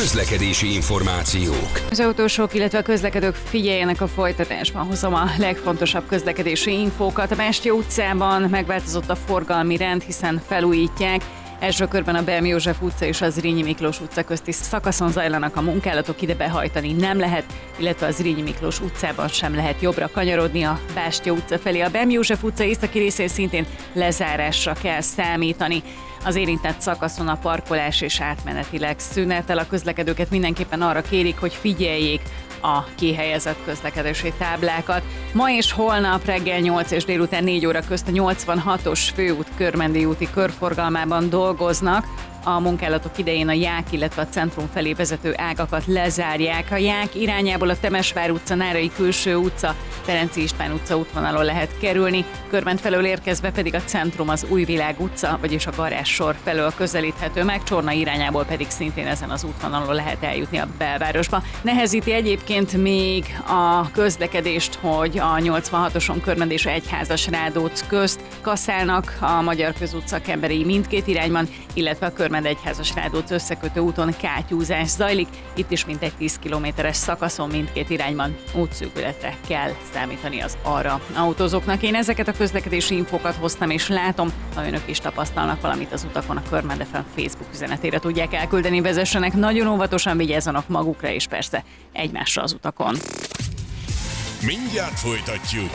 Közlekedési információk. Az autósok, illetve a közlekedők figyeljenek, a folytatásban hozom a legfontosabb közlekedési infókat. A Bástya utcában megváltozott a forgalmi rend, hiszen felújítják. Első körben a Belmi József utca és az Zrínyi Miklós utca közti szakaszon zajlanak a munkálatok, ide behajtani nem lehet, illetve a Zrínyi Miklós utcában sem lehet jobbra kanyarodni a Bástya utca felé. A Belmi József utca északi részén szintén lezárásra kell számítani. Az érintett szakaszon a parkolás és átmenetileg szünetel. A közlekedőket mindenképpen arra kérik, hogy figyeljék a kihelyezett közlekedési táblákat. Ma és holnap reggel 8 és délután 4 óra közt a 86-os főút Körmendi úti körforgalmában dolgoznak. A munkálatok idején a Ják, illetve a centrum felé vezető ágakat lezárják. A Ják irányából a Temesvár utca, Nárai Külső utca, Ferenci István utca útvonalon lehet kerülni, Körment felől érkezve pedig a centrum, az Újvilág utca, vagyis a garázssor felől közelíthető meg, Csorna irányából pedig szintén ezen az útvonalon lehet eljutni a belvárosba. Nehezíti egyébként még a közlekedést, hogy a 86-oson Körmend és Egyházasrádóc közt kaszálnak a Magyar Közút emberei mindkét irányban, illetve a Körmend Egyházasrádóc összekötő úton kátyúzás zajlik. Itt is mintegy 10 kilométeres szakaszon mindkét irányban útszűkületre kell számítani az arra autózóknak. Én ezeket a közlekedési infókat hoztam, és látom, ha önök is tapasztalnak valamit az utakon, a Körmend FM Facebook üzenetére tudják elküldeni. Vezessenek nagyon óvatosan, vigyázzanak magukra és persze egymásra az utakon. Mindjárt folytatjuk.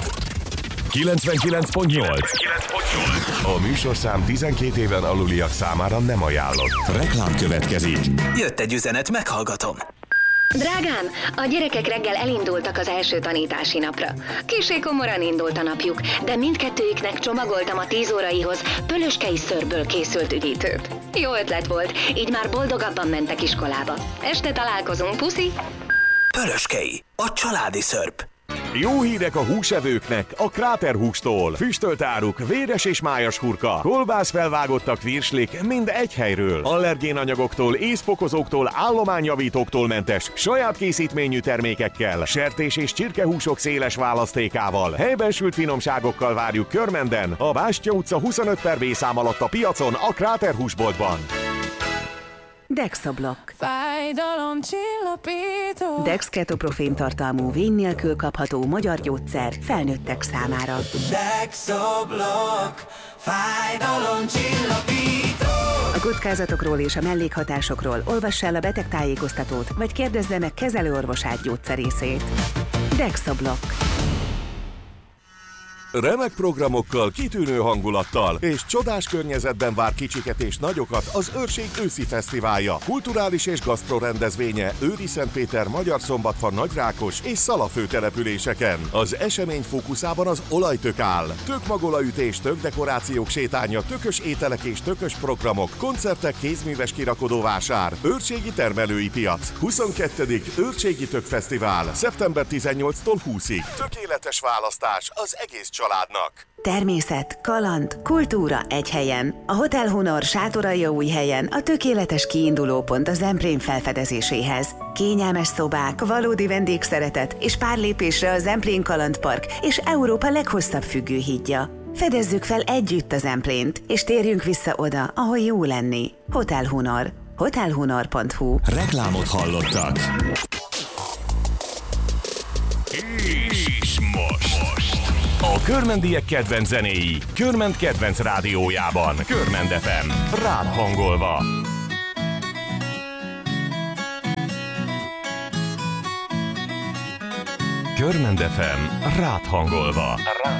99.8. A műsorszám 12 éven aluliak számára nem ajánlott. Reklám következik. Jött egy üzenet, meghallgatom. Drágám, a gyerekek reggel elindultak az első tanítási napra. Kissé komoran indult a napjuk, de mindkettőjüknek csomagoltam a 10 óraihoz pölöskei szörből készült üdítőt. Jó ötlet volt, így már boldogabban mentek iskolába. Este találkozunk, puszi! Pölöskei, a családi szörp. Jó hírek a húsevőknek a Kráterhústól. Füstölt áruk, véres és májas hurka, kolbász felvágottak virslik mind egy helyről. Allergénanyagoktól, észfokozóktól, állományjavítóktól mentes, saját készítményű termékekkel, sertés és csirkehúsok széles választékával, helyben sült finomságokkal várjuk Körmenden, a Bástya utca 25 per B szám alatt a piacon, a Kráterhúsboltban. Dexablok. Fájdalomcsillapító. Dex ketoprofén tartalmú vény nélkül kapható magyar gyógyszer felnőttek számára. Dexablok. Fájdalomcsillapító. A kockázatokról és a mellékhatásokról olvass el a betegtájékoztatót, vagy kérdezze meg kezelőorvosát gyógyszerészét. Dexablok. Remek programokkal, kitűnő hangulattal és csodás környezetben vár kicsiket és nagyokat az Őrség őszi fesztiválja. Kulturális és gasztro rendezvénye Őri-Szentpéter, Magyarszombatfa, Nagyrákos és Szala főtelepüléseken. Az esemény fókuszában az olajtök áll. Tökmagolajütés, tökdekorációk sétánya, tökös ételek és tökös programok, koncertek, kézműves kirakodóvásár, Őrségi termelői piac. 22. Őrségi Tökfesztivál, szeptember 18-tól 20-ig. Tökéletes választás az egész családnak. Természet, kaland, kultúra egy helyen. A Hotel Honor Sátoraljaújhelyen a tökéletes kiindulópont a Zemplén felfedezéséhez. Kényelmes szobák, valódi vendégszeretet és pár lépésre a Zemplén Kalandpark és Európa leghosszabb függőhídja. Fedezzük fel együtt a Zemplént, és térjünk vissza oda, ahol jó lenni. Hotel Honor. hotelhonor.hu. Reklámot hallottak. És most. A körmendiek kedvenc zenéi, Körmend kedvenc rádiójában, Körmend FM, rád hangolva. Körmend FM, rád hangolva.